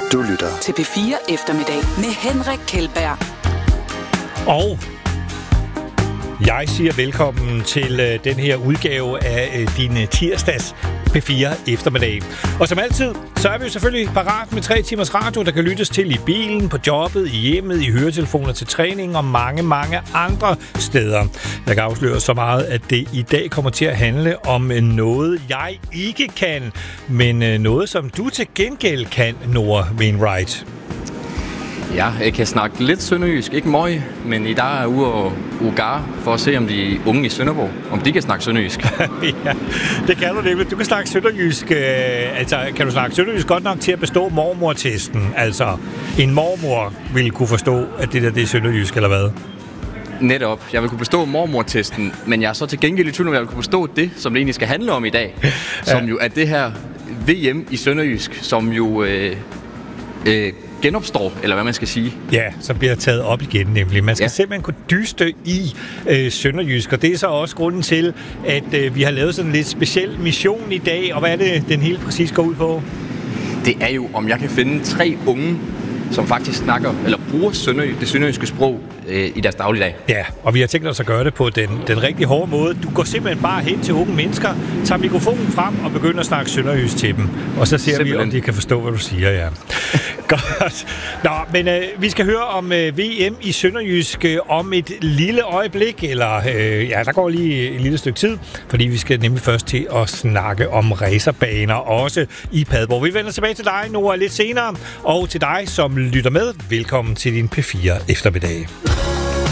Du lytter til P4 Eftermiddag med Henrik Kjeldberg. Og jeg siger velkommen til den her udgave af din tirsdags P4 Eftermiddag. Og som altid, så er vi jo selvfølgelig parat med 3 timers radio, der kan lyttes til i bilen, på jobbet, i hjemmet, i høretelefoner til træning og mange, mange andre steder. Jeg kan afsløre så meget, at det i dag kommer til at handle om noget, jeg ikke kan, men noget, som du til gengæld kan, Noah Wainwright. Ja, jeg kan snakke lidt sønderjysk, ikke møg, men i dag er jeg ude og ugar for at se, om de unge i Sønderborg, om de kan snakke sønderjysk. Ja, det kan du nemlig. Du kan snakke sønderjysk, kan du snakke sønderjysk godt nok til at bestå mormortesten? Altså, en mormor ville kunne forstå, at det er sønderjysk, eller hvad? Netop. Jeg vil kunne bestå mormortesten, men jeg er så til gengæld i tvivl om, jeg vil kunne forstå det, som det egentlig skal handle om i dag. Som jo er det her VM i sønderjysk, som jo genopstår, eller hvad man skal sige. Ja, så bliver taget op igen nemlig. Man skal simpelthen kunne dyste i sønderjysk, og det er så også grunden til, at vi har lavet sådan en lidt speciel mission i dag, og hvad er det, den helt præcis går ud på? Det er jo, om jeg kan finde 3 unge, som faktisk snakker, eller bruger det sønderjyske sprog i deres dagligdag. Ja, og vi har tænkt os at gøre det på den rigtig hårde måde. Du går simpelthen bare hen til unge mennesker, tager mikrofonen frem og begynder at snakke sønderjysk til dem. Og så ser vi, om de kan forstå, hvad du siger, ja. Godt. Nå, men vi skal høre om VM i sønderjysk om et lille øjeblik, eller der går lige et lille stykke tid, fordi vi skal nemlig først til at snakke om racerbaner, også i Padborg. Vi vender tilbage til dig, Noah, lidt senere, og til dig, som lytter med. Velkommen til din P4 Eftermiddag.